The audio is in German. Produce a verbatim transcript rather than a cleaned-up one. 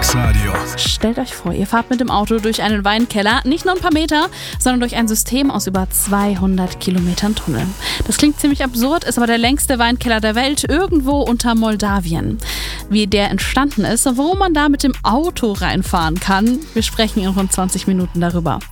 Deluxe Radio. Stellt euch vor, ihr fahrt mit dem Auto durch einen Weinkeller, nicht nur ein paar Meter, sondern durch ein System aus über zweihundert Kilometern Tunnel. Das klingt ziemlich absurd, ist aber der längste Weinkeller der Welt, irgendwo unter Moldawien. Wie der entstanden ist und warum man da mit dem Auto reinfahren kann, wir sprechen in rund zwanzig Minuten darüber.